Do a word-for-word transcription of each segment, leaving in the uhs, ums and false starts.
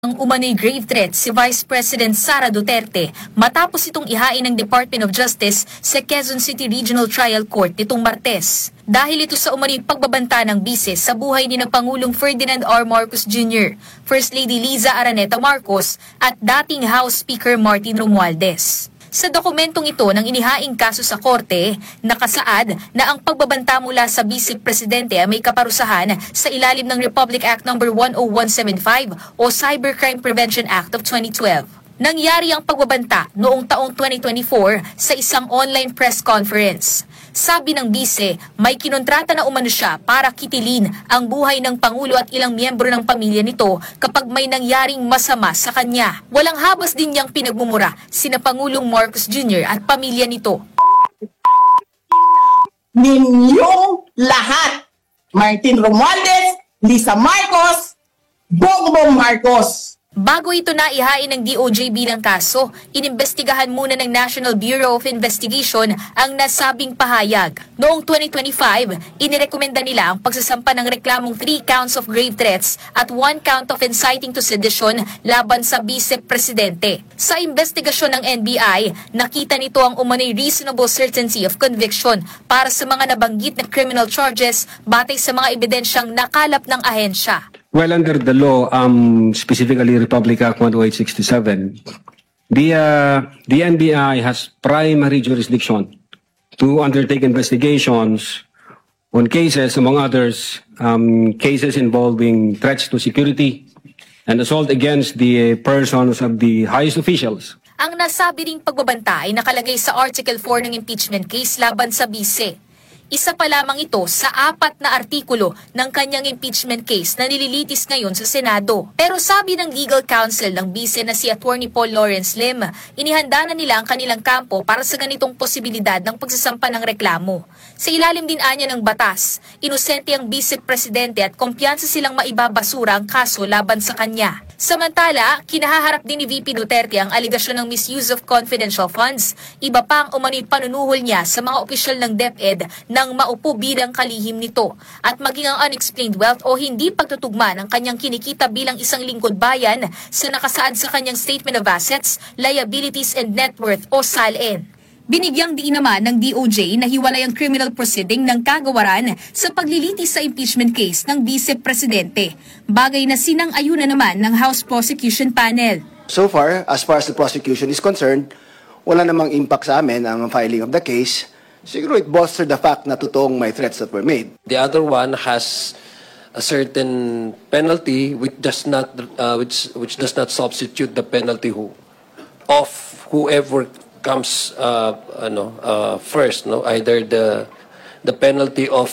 Ang umano'y grave threat si Vice President Sara Duterte matapos itong ihain ng Department of Justice sa Quezon City Regional Trial Court nitong Martes. Dahil ito sa umano'y pagbabanta ng bise sa buhay ni ng Pangulong Ferdinand R. Marcos Junior, First Lady Liza Araneta Marcos at dating House Speaker Martin Romualdez. Sa dokumentong ito ng inihaing kaso sa korte, nakasaad na ang pagbabanta mula sa Vice Presidente ay may kaparusahan sa ilalim ng Republic Act number one oh one seven five o Cybercrime Prevention Act of twenty twelve. Nangyari ang pagbabanta noong taong twenty twenty-four sa isang online press conference. Sabi ng bise, may kinontrata na umano siya para kitilin ang buhay ng Pangulo at ilang miyembro ng pamilya nito kapag may nangyaring masama sa kanya. Walang habas din niyang pinagmumura sina Pangulong Marcos Junior at pamilya nito. Ninyong lahat, Martin Romualdez, Liza Marcos, Bongbong Marcos. Bago ito na ihain ng D O J bilang kaso, inimbestigahan muna ng National Bureau of Investigation ang nasabing pahayag. Noong twenty twenty-five, inirekomenda nila ang pagsasampa ng reklamong three counts of grave threats at one count of inciting to sedition laban sa Vice Presidente. Sa investigasyon ng N B I, nakita nito ang umano'y reasonable certainty of conviction para sa mga nabanggit na criminal charges batay sa mga ebidensyang nakalap ng ahensya. Well, under the law, um, specifically Republic Act one oh eight sixty-seven, the, uh, the N B I has primary jurisdiction to undertake investigations on cases, among others, um, cases involving threats to security and assault against the persons of the highest officials. Ang nasabi ring pagbabanta ay nakalagay sa Article four ng impeachment case laban sa bise. Isa pa lamang ito sa apat na artikulo ng kanyang impeachment case na nililitis ngayon sa Senado. Pero sabi ng legal counsel ng bise na si Attorney Paul Lawrence Lim, inihanda na nila ang kanilang kampo para sa ganitong posibilidad ng pagsasampa ng reklamo. Sa ilalim din anya ng batas, inosente ang Vice Presidente at kumpiyansa silang maibabasura ang kaso laban sa kanya. Samantala, kinahaharap din ni V P Duterte ang aligasyon ng misuse of confidential funds. Iba pa ang umano'y panunuhol niya sa mga opisyal ng DepEd nang maupo bilang kalihim nito at maging ang unexplained wealth o hindi pagtutugma ng kanyang kinikita bilang isang lingkod bayan sa nakasaad sa kanyang Statement of Assets, Liabilities and Net Worth o S A L N. Binigyang diin naman ng D O J na hiwalay ang criminal proceeding ng kagawaran sa paglilitis sa impeachment case ng Vice Presidente, bagay na sinang-ayunan naman ng House Prosecution Panel. So far, as far as the prosecution is concerned, wala namang impact sa amin ang filing of the case. Siguro it bolstered the fact na totoong may threats that were made. The other one has a certain penalty which does not uh, which which does not substitute the penalty who of whoever comes uh, ano uh, first, no, either the the penalty of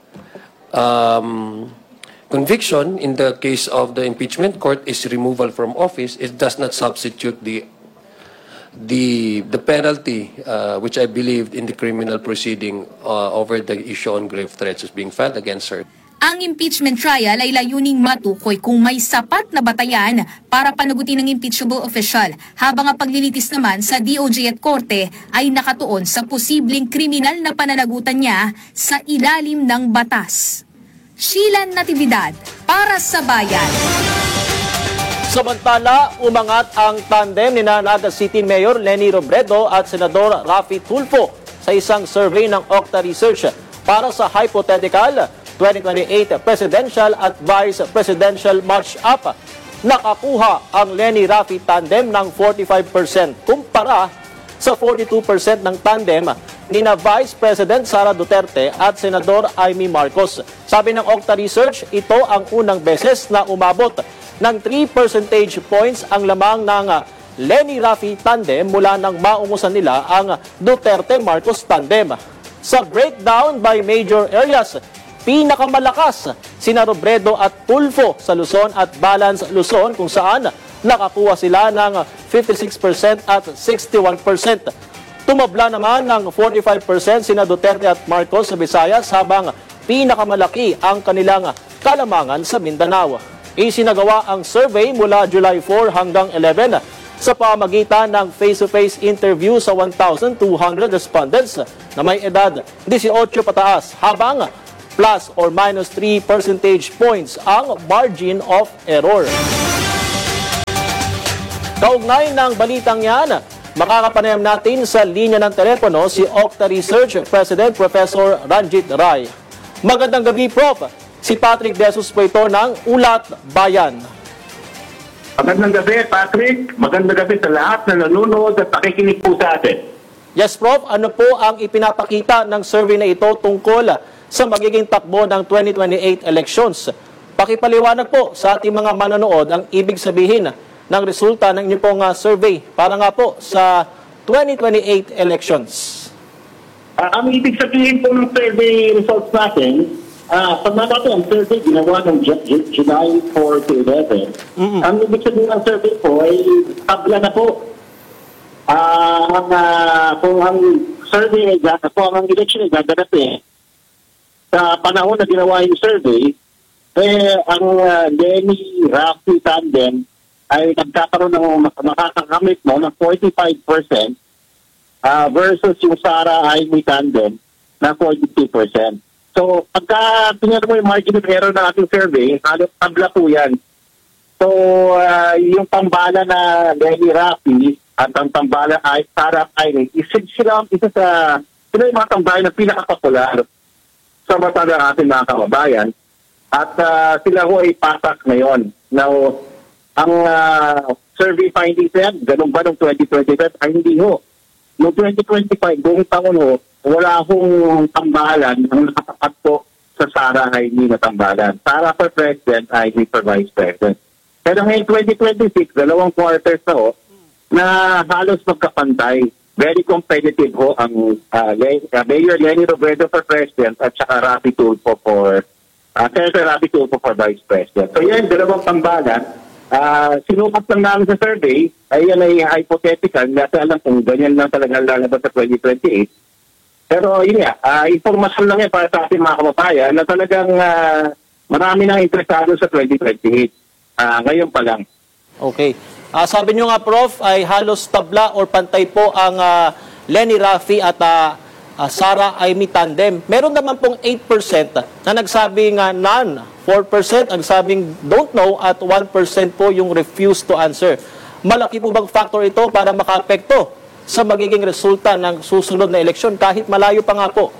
um, conviction in the case of the impeachment court is removal from office. It does not substitute the the the penalty uh, which I believed in the criminal proceeding uh, over the issue on grave threats is being filed against her. Ang impeachment trial ay layuning matukoy kung may sapat na batayan para panagutin ng impeachable official, habang ang paglilitis naman sa D O J at Korte ay nakatuon sa posibleng kriminal na pananagutan niya sa ilalim ng batas. Sheila Natividad para sa Bayan. Samantala, umangat ang tandem ni Naga City Mayor Leni Robredo at Senador Raffy Tulfo sa isang survey ng Octa Research para sa hypothetical twenty twenty-eight presidential at vice presidential match-up. Nakakuha ang Leni-Raffy tandem ng forty-five percent kumpara sa forty-two percent ng tandem ni na Vice President Sara Duterte at Senador Amy Marcos. Sabi ng Octa Research, ito ang unang beses na umabot ng three percentage points ang lamang ng Leni-Raffy tandem mula nang maungusan nila ang Duterte-Marcos tandem. Sa breakdown by major areas, pinakamalakas sina Robredo at Tulfo sa Luzon at Balance Luzon, kung saan nakakuha sila ng fifty-six percent at sixty-one percent. Tumabla naman ng forty-five percent sina Duterte at Marcos sa Visayas, habang pinakamalaki ang kanilang kalamangan sa Mindanao. Isinagawa ang survey mula July four hanggang eleven sa pamagitan ng face-to-face interview sa one thousand two hundred respondents na may edad eighteen pataas, habang plus or minus three percentage points ang margin of error. Kaugnay ng balitang yan, makakapanayam natin sa linya ng telepono si Octa Research President Professor Ranjit Rai. Magandang gabi, Prof Si Patrick De Jesus po ito ng Ulat Bayan. Magandang gabi, Patrick. Magandang gabi sa lahat na nanonood at nakikinig po sa atin. Yes, Prof Ano po ang ipinapakita ng survey na ito tungkol sa magiging takbo ng twenty twenty-eight elections? Pakipaliwanag po sa ating mga manonood ang ibig sabihin ng resulta ng inyong pong uh, survey para nga po sa twenty twenty-eight elections. Uh, ang ibig sabihin po ng survey results natin, uh, pag natin ang survey ginawa ng July four to eleven, mm-hmm. ang ibig sabihin ng survey po ay tabla na po. Uh, ang, uh, kung ang survey ay kung ang election ay gaganapin sa panahon na ginawa yung survey, eh, ang uh, Lenny Rafi tandem ay nagkakaroon ng makakakamit mo ng forty-five percent uh, versus yung Sara Amy tandem na forty-two percent. So, pagka tingnan mo yung margin of error ng ating survey, halos tabla po yan. So, uh, yung pambala na Lenny Rafi at ang pambala ay Sara Amy, isa sila, isa sa, sila yung mga tambala na pinakapopular sa mata ng ating mga kababayan. At uh, sila ho ay patak ngayon. Now, ang uh, survey findings yan, ganun ba noong twenty twenty-five? Ay hindi ho. Noong twenty twenty-five, buong taon ho, wala hong tambalan ang nakatapat po sa Sara Amy na tambalan. Sara for President, Amy for Vice President. Pero ngayon twenty twenty-six, dalawang quarters na ho, na halos magkapantay. Very competitive ho ang uh, uh, Mayor Leni Robredo for President at saka Rafi Tulfo for uh, Senator Rafi Tulfo for Vice President. So yan, dalawang tambalan. Uh, sinukat lang namin sa survey, ay yan ay hypothetical, kasi alam kung ganyan lang talaga lalabas sa twenty twenty-eight. Pero yun nga, uh, informasyon lang yan para sa ating mga kababayan na talagang uh, marami nang interesado sa twenty twenty-eight. Uh, ngayon pa lang. Okay. Uh, sabi nyo nga, Prof ay halos tabla or pantay po ang uh, Lenny Rafi at uh, uh, Sara Amy tandem. Meron naman pong eight percent na nagsabing uh, none, four percent ang sabing don't know at one percent po yung refuse to answer. Malaki po bang factor ito para makaapekto sa magiging resulta ng susunod na eleksyon kahit malayo pa nga po?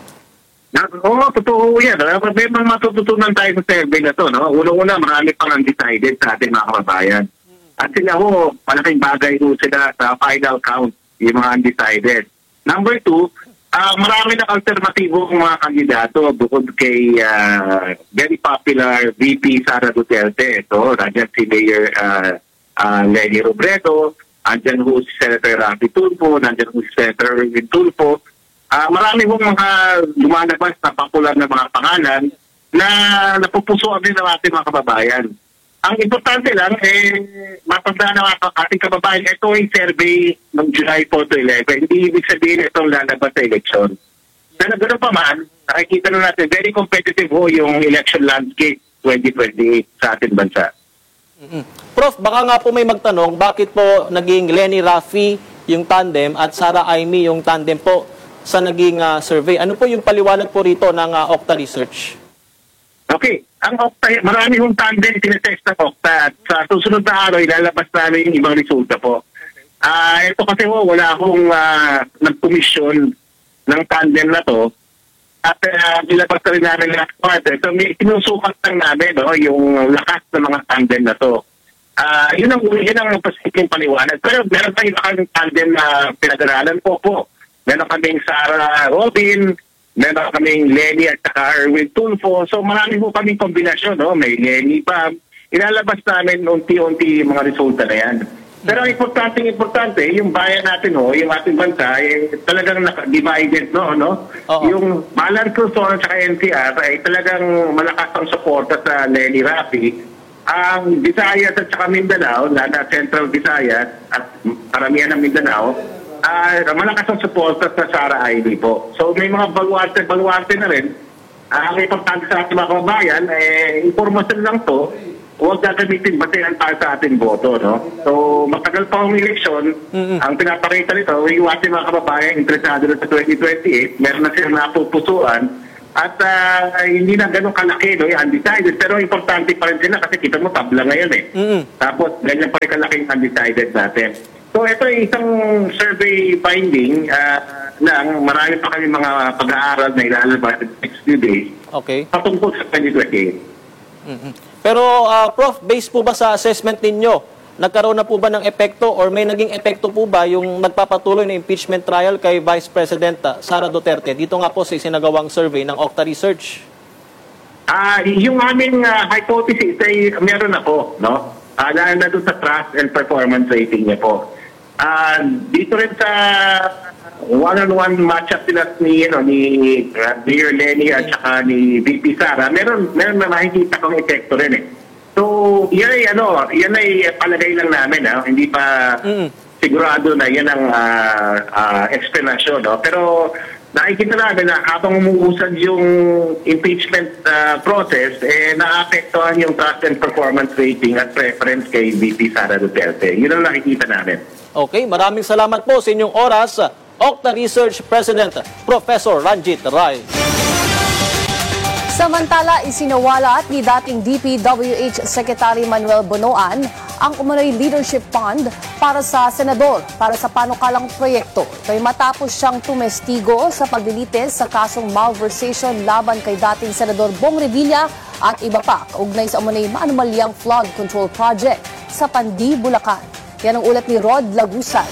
Oo, totoo yan. May mga matututunan tayo sa survey na to. No? Una-una, marami pang undecided sa ating mga kababayan. At sila ho, malaking bagay ho sila sa final count, yung mga undecided. Number two, uh, marami na alternatibong mga kandidato bukod kay uh, very popular V P Sara Duterte. So, nandiyan si Mayor uh, uh, Lenny Robredo, nandiyan ho si Senator Rafi Tulfo, nandiyan ho si Senator Erwin Tulfo. Uh, marami hong mga lumalabas na popular na mga pangalan na napupusuan din ng ating mga kababayan. Ang importante lang, eh, matandaan ng ating kababayan, ito ay survey ng July four to eleven. Hindi ibig sabihin itong lalabas sa eleksyon. Pero gano'n pa man, nakikita na natin, very competitive ho yung election landscape twenty twenty-eight sa ating bansa. Mm-hmm. Prof, baka nga po may magtanong, bakit po naging Lenny Rafi yung tandem at Sara Amy yung tandem po sa naging uh, survey? Ano po yung paliwanag po rito ng uh, Octa Research? Okay. Ang Octa, marami hong tandem tinetest ng Octa at sa susunod na araw, ilalabas namin yung ibang resulta po. Uh, ito kasi ho, wala akong uh, nag-commission ng tandem na to at uh, nilabas na rin namin last quarter. So may sinusukat lang namin no, yung lakas ng mga tandem na to. Uh, yun ang yun ang posibleng paliwanag. Pero meron pa yung tandem na pinag-aralan po po. Meron kaming Sara Robin, meron kaming Lenny at saka Erwin Tulfo. So marami po kaming kombinasyon. No? May Lenny pa. Ilalabas namin unti-unti yung mga resulta na yan. Pero ang importante-importante, yung bayan natin, ho, yung ating bansa, eh, talagang divided, no? no? Uh-huh. Yung Balan Cruzon at saka N C R ay talagang malakas ang suporta sa Lenny Rafi. Ang Visayas at saka Mindanao, na Central Visayas at karamihan ng Mindanao, Uh, malakas ang suporta sa Sara Amy po. So may mga baluarte-baluarte na rin. Uh, ang importante sa ating mga kababayan, eh, informasyon lang to, huwag gagamitin basehan para sa ating boto. No? So matagal pa ang eleksyon, mm-hmm. ang pinapakita nito, yung ating mga kababayan interesado na sa twenty twenty-eight, meron na silang napupusuan, At ah, hindi na ganun kalaki, no, yung undecided. Pero importante pa rin sila kasi kita mo tabla ngayon eh. Mm-hmm. Tapos ganyan pa rin kalaking undecided natin. So ito ay isang survey finding uh, lang. Marami pa kami mga pag-aaral na ilalabas in the next few days. Okay. Patungkol sa twenty twenty-eight. Mm-hmm. Pero uh, Prof, based po ba sa assessment ninyo, nagkaroon na po ba ng epekto or may naging epekto po ba yung nagpapatuloy na impeachment trial kay Vice President Sara Duterte? Dito nga po sa isinagawang survey ng Octa Research. Ah, yung aming uh, hypothesis ay meron ako, no? Ah, dahil na doon sa trust and performance rating niya po. Ah, dito rin sa one-on-one matchup sila ni, you know, ni uh, Mayor Lenny at saka ni V P Sara, meron, meron na nakikita kong epekto rin eh. So, yan ay, ano, yan ay palagay lang namin, ha? Hindi pa mm. sigurado na yan ang uh, uh, explanation, no? Pero nakikita namin na habang umuusad yung impeachment uh, process, eh, naapektuhan yung trust and performance rating at preference kay V P Sara Duterte. Yun ang nakikita namin. Okay, maraming salamat po sa inyong oras, Octa Research President, Professor Ranjit Rai. Samantala, isinawalat ni dating D P W H Secretary Manuel Bonoan ang umano'y leadership fund para sa senador para sa panukalang proyekto. Ito'y matapos siyang tumestigo sa paglilitis sa kasong malversation laban kay dating Senador Bong Revilla at iba pa kaugnay sa umano'y maanumalyang flood control project sa Pandi, Bulacan. Yan ang ulat ni Rod Lagusan.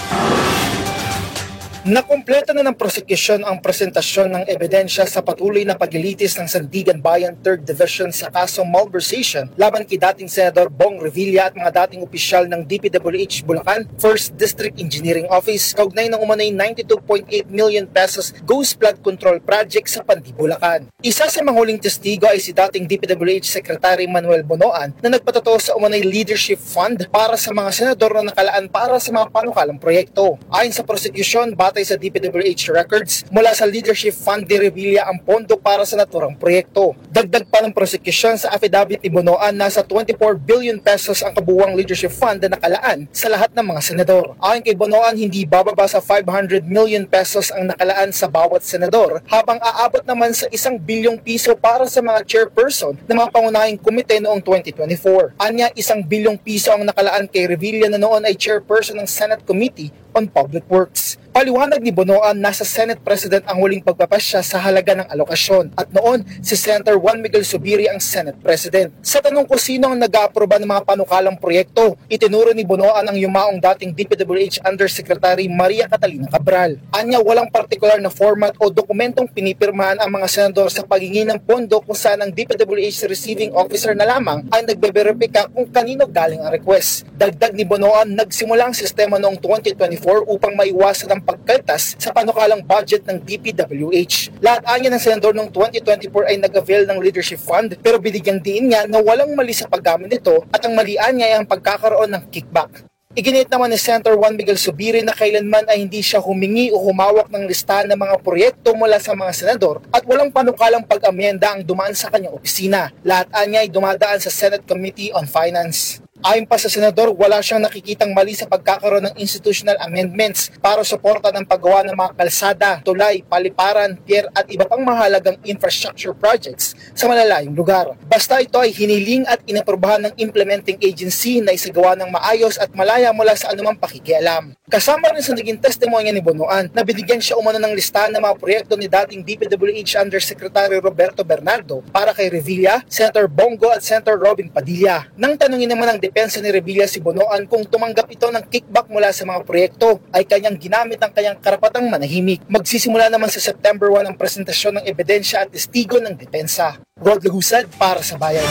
Nakumpleto na ng prosekusyon ang presentasyon ng ebidensya sa patuloy na paglilitis ng Sandigan Bayan third Division sa kasong malversation laban kay dating Senador Bong Revilla at mga dating opisyal ng D P W H Bulacan first District Engineering Office kaugnay ng umanay ninety-two point eight million pesos Ghost Flood Control Project sa Pandi, Bulacan. Isa sa mga huling testigo ay si dating D P W H Secretary Manuel Bonoan na nagpatato sa umanay leadership fund para sa mga senador na nakalaan para sa mga panukalang proyekto. Ayon sa prosekusyon, batay sa D P W H records, mula sa leadership fund ni Revilla ang pondo para sa naturang proyekto. Dagdag pa ng prosecution sa affidavit ni Bonoan, nasa twenty-four billion pesos ang kabuuang leadership fund na nakalaan sa lahat ng mga senador. Ayon kay Bonoan, hindi bababa sa five hundred million pesos ang nakalaan sa bawat senador, habang aabot naman sa isang bilyong piso para sa mga chairperson ng mga pangunahing komite noong twenty twenty-four. Anya, isang bilyong piso ang nakalaan kay Revilla na noon ay chairperson ng Senate Committee on Public Works. Paliwanag ni Bonoan, nasa Senate President ang huling pagpapasya sa halaga ng alokasyon at noon si Senator Juan Miguel Zubiri ang Senate President. Sa tanong kung sino ang nag-aaproba ng mga panukalang proyekto, itinuro ni Bonoan ang yumaong dating D P W H Undersecretary Maria Catalina Cabral. Anya, walang partikular na format o dokumentong pinipirmahan ang mga senador sa paghingi ng pondo kung saan ang D P W H receiving officer na lamang ay nagbe-verify kung kanino galing ang request. Dagdag ni Bonoan, nagsimula ang sistema noong twenty twenty-four upang maiwasan ang pagkaltas sa panukalang budget ng D P W H. Lahat anya ng senador noong twenty twenty-four ay nag-avail ng leadership fund, pero binigyang diin niya na walang mali sa paggamit nito at ang malian niya ay ang pagkakaroon ng kickback. Iginit naman ni Senator Juan Miguel Zubiri na kailanman ay hindi siya humingi o humawak ng listahan ng mga proyekto mula sa mga senador at walang panukalang pag-amyenda ang dumaan sa kanyang opisina. Lahat anya ay dumadaan sa Senate Committee on Finance. Ayon pa sa senador, wala siyang nakikitang mali sa pagkakaroon ng institutional amendments para suporta ng paggawa ng mga kalsada, tulay, paliparan, pier at iba pang mahalagang infrastructure projects sa malalayong lugar. Basta ito ay hiniling at inaprubahan ng implementing agency na isagawa ng maayos at malaya mula sa anumang pakikialam. Kasama rin sa naging testimonya ni Bonoan na binigyan siya umano ng listahan ng mga proyekto ni dating D P W H Undersecretary Roberto Bernardo para kay Revilla, Senator Bongo at Senator Robin Padilla. Nang tanungin naman ng depensa ni Revilla si Bonoan kung tumanggap ito ng kickback mula sa mga proyekto, ay kanyang ginamit ang kanyang karapatang manahimik. Magsisimula naman sa September one ang presentasyon ng ebidensya at testigo ng depensa. Rod Lagusad para sa Bayan.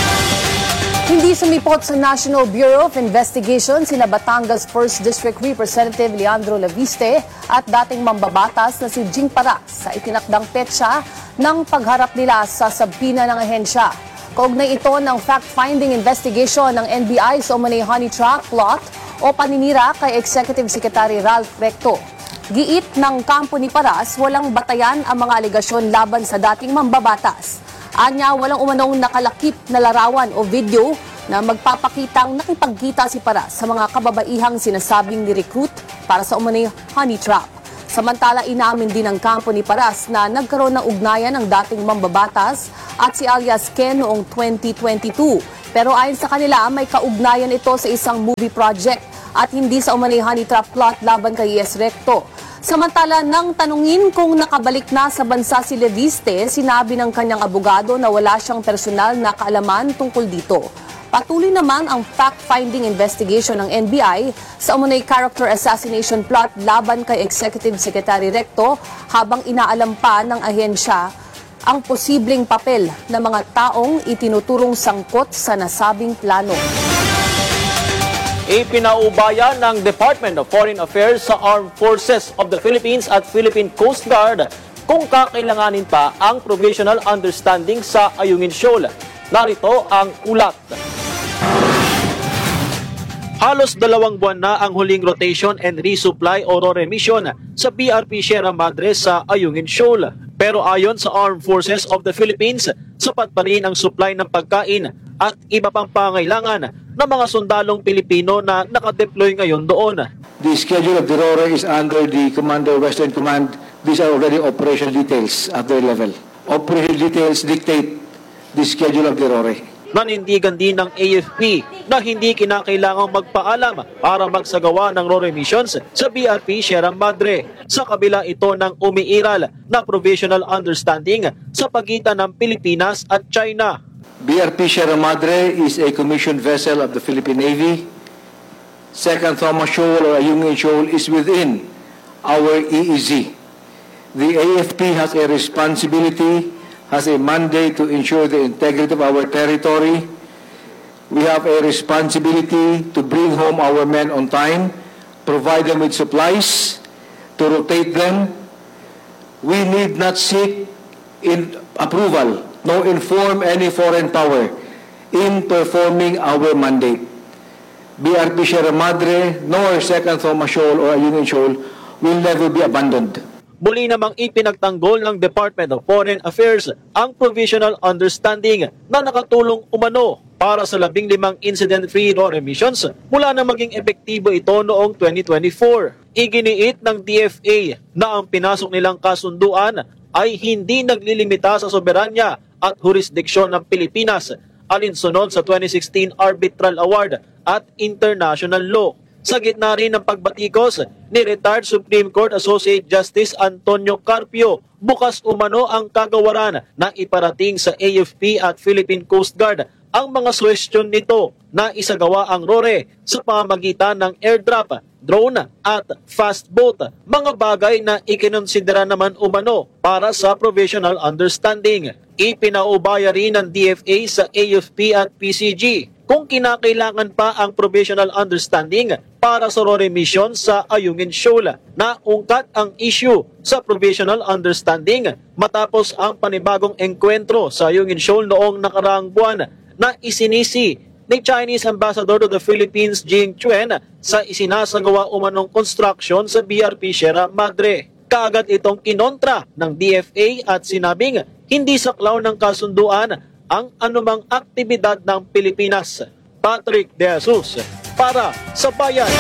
Hindi sumipot sa National Bureau of Investigation sina Batangas first District Representative Leandro Laviste at dating mambabatas na si Jing Paras sa itinakdang petsa ng pagharap nila sa sabina ng ahensya. Kaugnay ito ng fact-finding investigation ng N B I sa umano'y honey trap plot o paninira kay Executive Secretary Ralph Recto. Giit ng kampo ni Paras, walang batayan ang mga alegasyon laban sa dating mambabatas. Anya, walang umanong nakalakip na larawan o video na magpapakitang nakipagkita si Paras sa mga kababaihang sinasabing ni-recruit para sa umano'y honey trap. Samantala, inamin din ng kampo ni Paras na nagkaroon ng ugnayan ng dating mambabatas at si alias Ken noong twenty twenty-two. Pero ayon sa kanila, may kaugnayan ito sa isang movie project at hindi sa umano'y honey trap plot laban kay Yes Recto. Samantala, nang tanungin kung nakabalik na sa bansa si Leviste, sinabi ng kanyang abogado na wala siyang personal na kaalaman tungkol dito. Patuloy naman ang fact-finding investigation ng N B I sa umano'y character assassination plot laban kay Executive Secretary Recto habang inaalam pa ng ahensya ang posibleng papel ng mga taong itinuturong sangkot sa nasabing plano. Ipinaubaya ng Department of Foreign Affairs sa Armed Forces of the Philippines at Philippine Coast Guard kung kakailanganin pa ang provisional understanding sa Ayungin Shoal. Narito ang ulat. Halos dalawang buwan na ang huling rotation and resupply o RORE mission sa B R P Sierra Madre sa Ayungin Shoal. Pero ayon sa Armed Forces of the Philippines, sapat pa rin ang supply ng pagkain at iba pang pangailangan ng mga sundalong Pilipino na nakadeploy ngayon doon. The schedule of the RORE is under the Commander Western Command. These are already operational details at their level. Operational details dictate the schedule of the RORE. Nanindigan din ng A F P na hindi kinakailangang magpaalam para magsagawa ng RORE missions sa B R P Sierra Madre. Sa kabila ito ng umiiral na provisional understanding sa pagitan ng Pilipinas at China. B R P Sierra Madre is a commissioned vessel of the Philippine Navy. Second Thomas Shoal or Ayungin Shoal is within our E E Z. The A F P has a responsibility, has a mandate to ensure the integrity of our territory. We have a responsibility to bring home our men on time, provide them with supplies, to rotate them. We need not seek in approval, nor inform any foreign power in performing our mandate. B R P Sierra Madre nor Second Thomas Shoal or Ayungin Shoal will never be abandoned. Muli namang ipinagtanggol ng Department of Foreign Affairs ang provisional understanding na nakatulong umano para sa labing limang incident-free RORE missions mula na maging epektibo ito noong twenty twenty-four. Iginiit ng D F A na ang pinasok nilang kasunduan ay hindi naglilimita sa soberanya at jurisdiksyon ng Pilipinas alinsunod sa twenty sixteen Arbitral Award at International Law. Sa gitna rin ng pagbatikos ni retired Supreme Court Associate Justice Antonio Carpio, bukas umano ang kagawaran na iparating sa A F P at Philippine Coast Guard ang mga suwestyon nito na isagawa ang RORE sa pamamagitan ng airdrop, drone at fast boat, mga bagay na ikinonsidera naman umano para sa provisional understanding. Ipinaubaya rin ng D F A sa A F P at P C G kung kinakailangan pa ang provisional understanding para sa RORE mission sa Ayungin Shoal. Naungkat ang issue sa provisional understanding matapos ang panibagong engkwentro sa Ayungin Shoal noong nakaraang buwan na isinisi ni Chinese Ambassador to the Philippines Jing Chuen sa isinasagawa umanong construction sa B R P Sierra Madre. Kaagad itong kinontra ng D F A at sinabing hindi saklaw ng kasunduan ang anumang aktibidad ng Pilipinas. Patrick De Jesus para sa Bayan.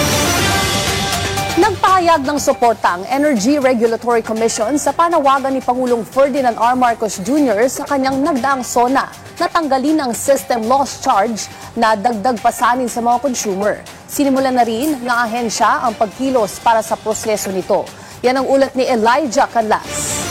Nagpahayag ng suporta ang Energy Regulatory Commission sa panawagan ni Pangulong Ferdinand R. Marcos Junior sa kanyang nagdaang SONA na tanggalin ang system loss charge na dagdag pasanin sa mga consumer. Sinimulan na rin ng ahensya ang pagkilos para sa proseso nito. Yan ang ulat ni Elijah Canlas.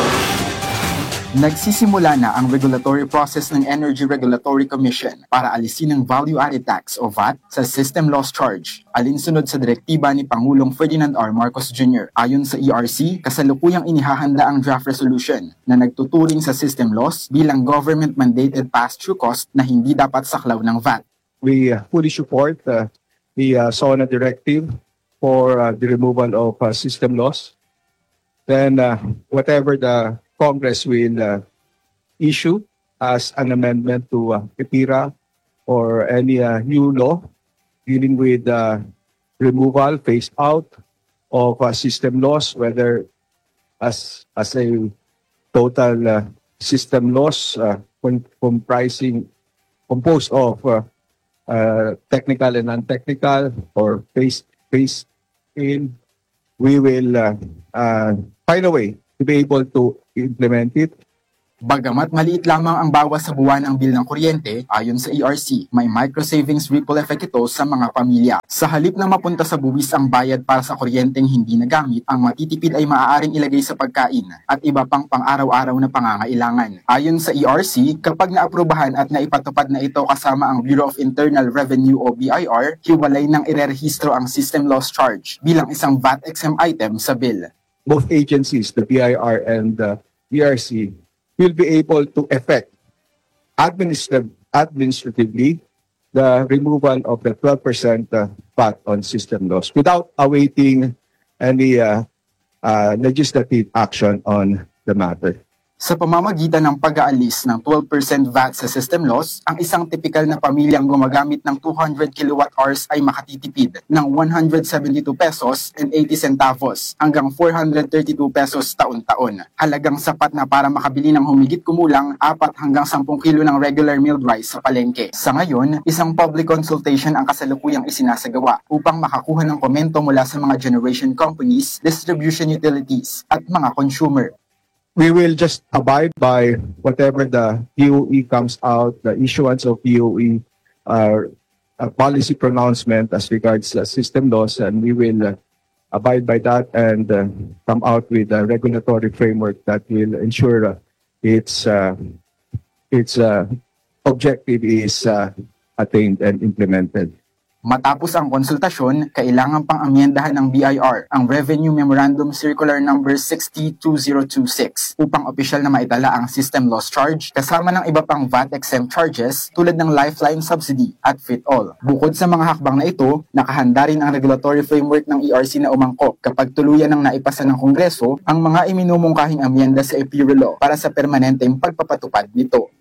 Nagsisimula na ang regulatory process ng Energy Regulatory Commission para alisin ang value-added tax o V A T sa system loss charge, alinsunod sa direktiba ni Pangulong Ferdinand R. Marcos Junior Ayon sa E R C, kasalukuyang inihahanda ang draft resolution na nagtuturing sa system loss bilang government-mandated pass-through cost na hindi dapat saklaw ng V A T. We uh, fully support uh, the uh, SONA directive for uh, the removal of uh, system loss. Then uh, whatever the Congress will uh, issue as an amendment to uh, EPIRA or any uh, new law dealing with uh, removal, phase out of uh, system loss, whether as as a total uh, system loss uh, comprising composed of uh, uh, technical and non-technical or phase phase in we will uh, uh, find a way to be able to implement it. Bagamat maliit lamang ang bawas sa buwan ng bil ng kuryente, ayon sa E R C, may micro-savings ripple effect ito sa mga pamilya. Sa halip na mapunta sa buwis ang bayad para sa kuryenteng hindi nagamit, ang matitipid ay maaaring ilagay sa pagkain at iba pang pang-araw-araw na pangangailangan. Ayon sa E R C, kapag naaprubahan at naipatupad na ito kasama ang Bureau of Internal Revenue o B I R, hiwalay nang irerehistro ang system loss charge bilang isang V A T-exempt item sa bill. Both agencies, the B I R and the E R C, will be able to effect administrative, administratively the removal of the twelve percent uh, V A T on system loss without awaiting any uh, uh, legislative action on the matter. Sa pamamagitan ng pag-aalis ng twelve percent V A T sa system loss, ang isang tipikal na pamilyang gumagamit ng two hundred kilowatt hours ay makatitipid ng one hundred seventy-two pesos and eighty centavos hanggang four hundred thirty-two pesos taon-taon. Halagang sapat na para makabili ng humigit kumulang apat hanggang sampung kilo ng regular milled rice sa palengke. Sa ngayon, isang public consultation ang kasalukuyang isinasagawa upang makakuha ng komento mula sa mga generation companies, distribution utilities at mga consumer. We will just abide by whatever the P O E comes out, the issuance of P O E uh, a policy pronouncement as regards uh, system loss, and we will uh, abide by that and uh, come out with a regulatory framework that will ensure uh, its uh, its uh, objective is uh, attained and implemented. Matapos ang konsultasyon, kailangan pang amyendahan ng B I R ang Revenue Memorandum Circular Number six zero two zero two six upang opisyal na maitala ang system loss charge kasama ng iba pang V A T-exempt charges tulad ng Lifeline Subsidy at Fit-All. Bukod sa mga hakbang na ito, nakahanda rin ang regulatory framework ng E R C na umangkop kapag tuluyan ng naipasa ng Kongreso ang mga iminumungkahing amyenda sa E P I R Law para sa permanenteng pagpapatupad nito.